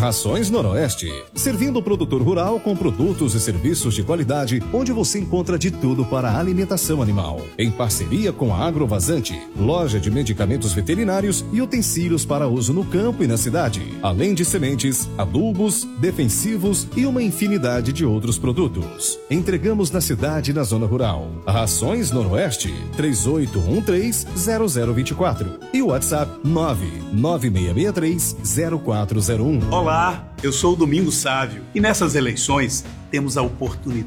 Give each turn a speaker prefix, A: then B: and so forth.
A: Rações Noroeste, servindo o produtor rural com produtos e serviços de qualidade, onde você encontra de tudo para a alimentação animal. Em parceria com a Agrovazante, loja de medicamentos veterinários e utensílios para uso no campo e na cidade, além de sementes, adubos, defensivos e uma infinidade de outros produtos. Entregamos na cidade e na zona rural. Rações Noroeste, 3813-0024 e o WhatsApp 99663-0401.
B: Olá, eu sou o Domingos Sávio e nessas eleições temos a oportunidade